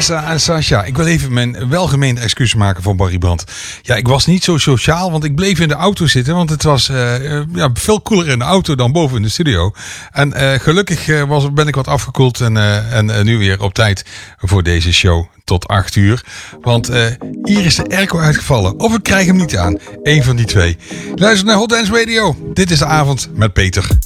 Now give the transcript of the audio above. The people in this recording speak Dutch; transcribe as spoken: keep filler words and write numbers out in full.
Tessa en Sascha, ik wil even mijn welgemeende excuses maken voor Barry Brandt. Ja, ik was niet zo sociaal, want ik bleef in de auto zitten. Want het was uh, ja, veel koeler in de auto dan boven in de studio. En uh, gelukkig uh, was, ben ik wat afgekoeld en, uh, en uh, nu weer op tijd voor deze show tot acht uur. Want uh, hier is de airco uitgevallen. Of ik krijg hem niet aan. Eén van die twee. Luister naar Hot Dance Radio. Dit is de avond met Peter.